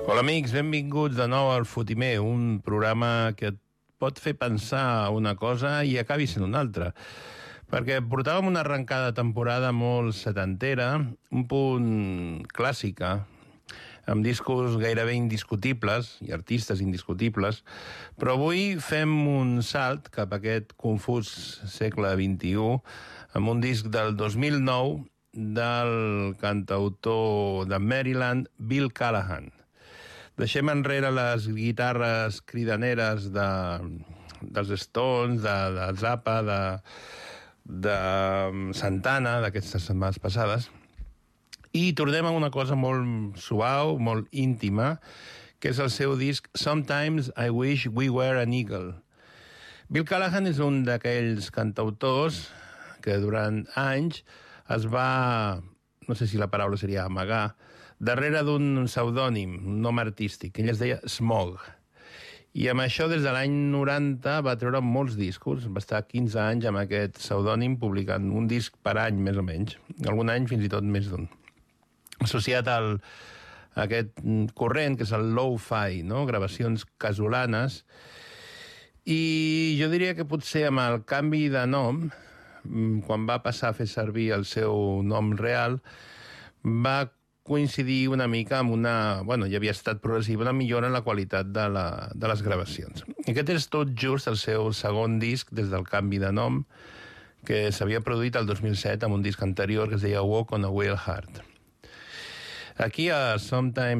Hola amics, benvinguts de nou al Fotimer, un programa que et pot fer pensar una cosa i acabi sent una altra. Perquè portàvem una arrencada de temporada molt setantera, un punt clàssica, amb discos gairebé indiscutibles i artistes indiscutibles, però avui fem un salt cap a aquest confús segle XXI amb un disc del 2009 del cantautor de Maryland, Bill Callahan. Deixem enrere les guitarres cridaneres dels Stones, de Zappa, de Santana, d'aquestes setmanes passades, i tornem a una cosa molt suau, molt íntima, que és el seu disc Sometimes I Wish We Were an Eagle. Bill Callahan és un d'aquells cantautors que durant anys es va, no sé si la paraula seria amagar, darrere d'un pseudònim, un nom artístic. Ell es deia Smog. I amb això, des de l'any 90, va treure molts discos. Va estar 15 anys amb aquest pseudònim, publicant un disc per any, més o menys. Algun any, fins i tot més d'un. Associat a aquest corrent, que és el lo-fi, no? Gravacions casolanes. I jo diria que potser amb el canvi de nom, quan va passar a fer servir el seu nom real, va coincidir una mica amb una... Bueno, ja havia estat progressiva, una millora en la qualitat de les gravacions. Aquest és tot just el seu segon disc des del canvi de nom, que s'havia produït el 2007 amb un disc anterior que es deia Walk on a Whale Heart. Aquí a Sometimes